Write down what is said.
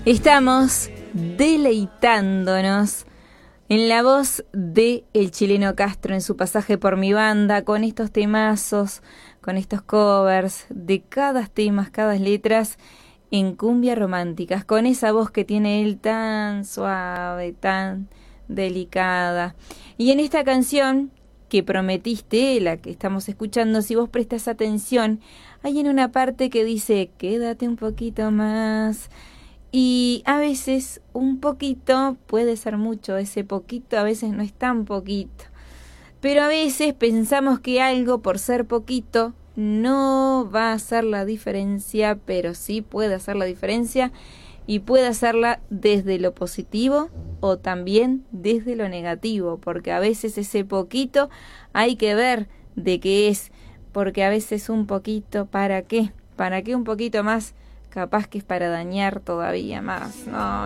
Estamos deleitándonos en la voz de el chileno Castro en su pasaje por mi banda, con estos temazos, con estos covers de cada tema, cada letras en cumbia románticas, con esa voz que tiene él tan suave, tan delicada. Y en esta canción que prometiste, la que estamos escuchando, si vos prestas atención, hay en una parte que dice, quédate un poquito más. Y a veces un poquito puede ser mucho, ese poquito a veces no es tan poquito. Pero a veces pensamos que algo por ser poquito no va a hacer la diferencia, pero sí puede hacer la diferencia y puede hacerla desde lo positivo o también desde lo negativo, porque a veces ese poquito hay que ver de qué es, porque a veces un poquito, ¿para qué? ¿Para qué un poquito más? Capaz que es para dañar todavía más. No,